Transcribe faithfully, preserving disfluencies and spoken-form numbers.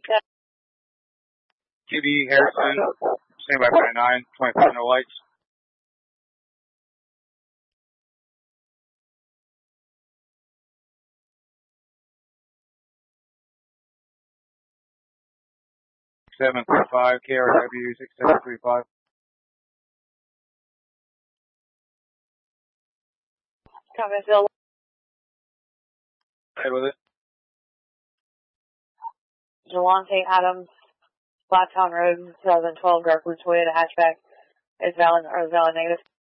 Q B Harrison, standby by nine, twenty-five, no lights. seven three five, K R W six seven three five. Copy, Phil. Ahead with it. Delonte Adams, Flattown Road, two thousand twelve, dark blue Toyota hatchback. Is valid or valid negative?